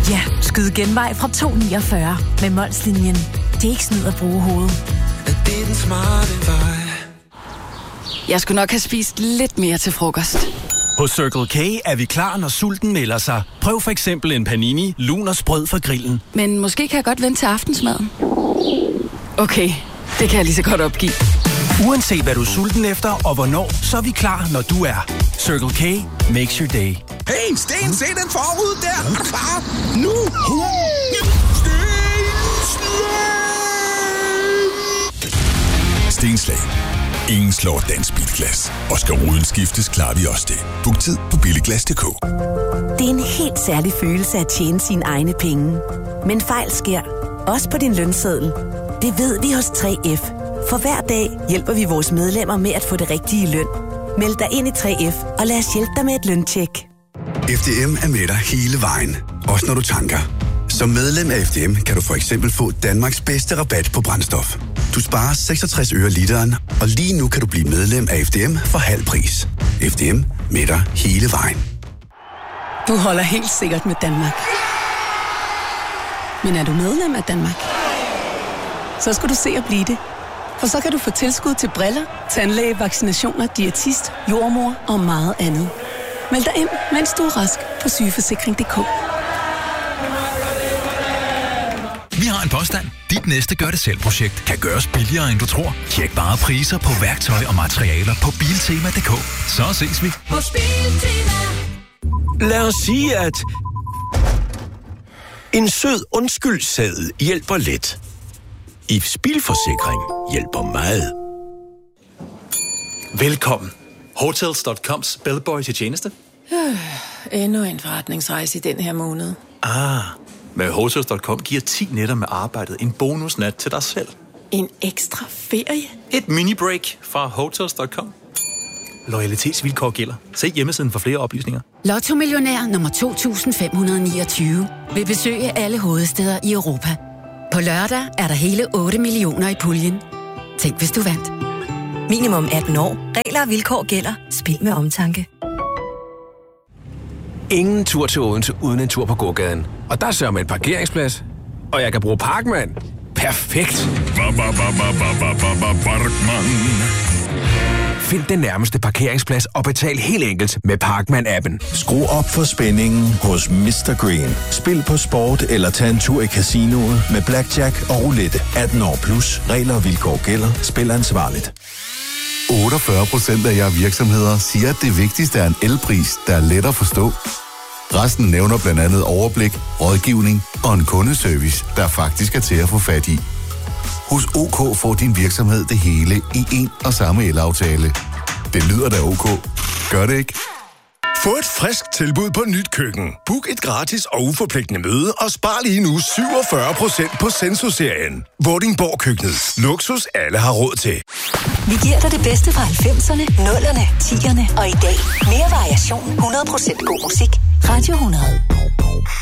Ja, skyd genvej fra 249 med Molslinjen. Det er ikke snyd at bruge hovedet. Det er den smarte vej. Jeg skulle nok have spist lidt mere til frokost. Hos Circle K er vi klar, når sulten melder sig. Prøv for eksempel en panini, lun og sprød fra grillen. Men måske kan jeg godt vente til aftensmaden. Okay, det kan jeg lige så godt opgive. Uanset hvad du er sten efter og hvornår, så er vi klar, når du er. Circle K makes your day. Hey, Sten, se den forud der! Er du klar? Nu! Stenslag. Ingen slår dansk bilglas. Og skal ruden skiftes, klarer vi også det. Book tid på billiglas.dk. Det er en helt særlig følelse at tjene sine egne penge. Men fejl sker. Også på din lønseddel. Det ved vi hos 3F. For hver dag hjælper vi vores medlemmer med at få det rigtige løn. Meld dig ind i 3F, og lad os hjælpe dig med et løntjek. FDM er med dig hele vejen. Også når du tanker. Som medlem af FDM kan du for eksempel få Danmarks bedste rabat på brændstof. Du sparer 66 øre literen, og lige nu kan du blive medlem af FDM for halv pris. FDM med dig hele vejen. Du holder helt sikkert med Danmark. Men er du medlem af Danmark? Så skal du se at blive det. For så kan du få tilskud til briller, tandlæge, vaccinationer, diætist, jordmor og meget andet. Meld dig ind, mens du er rask på sygeforsikring.dk. Vi har en påstand. Dit næste gør-det-selv-projekt kan gøres billigere, end du tror. Tjek bare priser på værktøj og materialer på Biltema.dk. Så ses vi. Lad os sige, at en sød undskyldseddel hjælper lidt. Ifs bilforsikring hjælper meget. Velkommen. Hotels.coms bellboy til tjeneste. Endnu en forretningsrejse i den her måned. Med Hotels.com giver 10 nætter med arbejdet en bonusnat til dig selv. En ekstra ferie? Et mini-break fra Hotels.com. Loyalitetsvilkår gælder. Se hjemmesiden for flere oplysninger. Lotto-millionær nummer 2529 vil besøge alle hovedstæder i Europa. På lørdag er der hele 8 millioner i puljen. Tænk, hvis du vandt. Minimum 18 år. Regler og vilkår gælder. Spil med omtanke. Ingen tur til Odense uden en tur på gågaden. Og der sørger man en parkeringsplads. Og jeg kan bruge Parkman. Perfekt. Find den nærmeste parkeringsplads og betal helt enkelt med Parkman-appen. Skru op for spændingen hos Mr. Green. Spil på sport eller tag en tur i casinoet med blackjack og roulette. 18 år plus. Regler og vilkår gælder. Spil ansvarligt. 48% af jer virksomheder siger, at det vigtigste er en elpris, der er let at forstå. Resten nævner blandt andet overblik, rådgivning og en kundeservice, der faktisk er til at få fat i. Hos OK får din virksomhed det hele i en og samme elaftale. Det lyder da OK. Gør det ikke? Få et frisk tilbud på nyt køkken. Book et gratis og uforpligtende møde og spar lige nu 47% på Senso-serien. Vordingborg Køkkenet. Luksus alle har råd til. Vi giver dig det bedste fra 90'erne, 0'erne, 10'erne og i dag. Mere variation, 100% god musik. Radio 100.